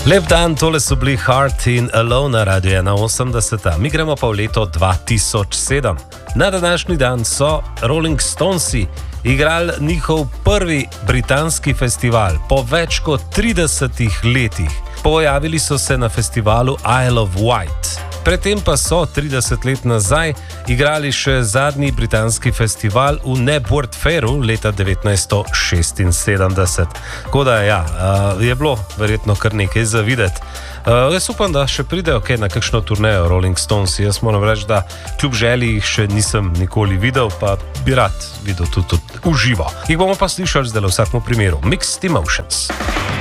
Lep dan, tole so bili Heart in Alone na Radio 81. Mi gremo pa v leto 2007. Na današnji dan so Rolling Stonesi igrali njihov prvi britanski festival po več kot 30 letih. Pojavili so se na festivalu Isle of Wight. Predtem pa so 30 let nazaj igrali še zadnji britanski festival v Knebworth Fairu leta 1976. Tako da je bilo verjetno kar nekaj za videti. Jaz upam, da še pridejo na kakšno turnejo Rolling Stonesi. Jaz moram reči, da kljub želji jih še nisem nikoli videl, pa bi rad videl tudi v živo. Jih bomo pa slišali zdaj v vsakem primeru. Mixed Emotions.